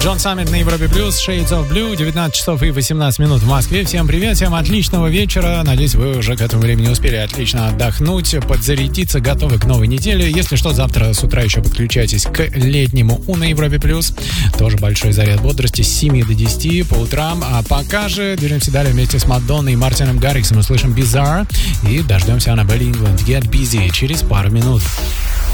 Джон Саммит на Европе Плюс, Shades of Blue, 19 часов и 18 минут в Москве. Всем привет, всем отличного вечера. Надеюсь, вы уже к этому времени успели отлично отдохнуть, подзарядиться, готовы к новой неделе. Если что, завтра с утра еще подключайтесь к летнему У на Европе Плюс. Тоже большой заряд бодрости с 7 до 10 по утрам. А пока же движемся далее вместе с Мадонной и Мартином Гарриксом. Услышим Bizarre и дождемся Annabelle England Get Busy через пару минут.